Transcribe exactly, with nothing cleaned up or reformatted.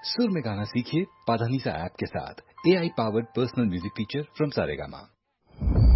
सुर में गाना सीखिए पाधानीसा ऐप के साथ। ए I powered personal music teacher from Saregama.